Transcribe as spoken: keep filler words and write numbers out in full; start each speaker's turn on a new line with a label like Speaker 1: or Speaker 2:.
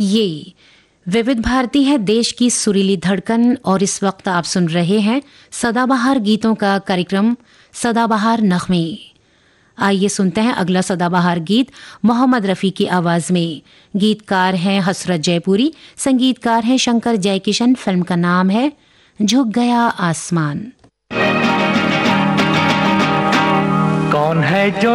Speaker 1: ये विविध भारती है, देश की सुरीली धड़कन, और इस वक्त आप सुन रहे हैं सदाबहार गीतों का कार्यक्रम सदाबहार नगमे। आइए सुनते हैं अगला सदाबहार गीत मोहम्मद रफ़ी की आवाज में। गीतकार हैं हसरत जयपुरी, संगीतकार हैं शंकर जयकिशन। फिल्म का नाम है झुक गया आसमान।
Speaker 2: कौन है जो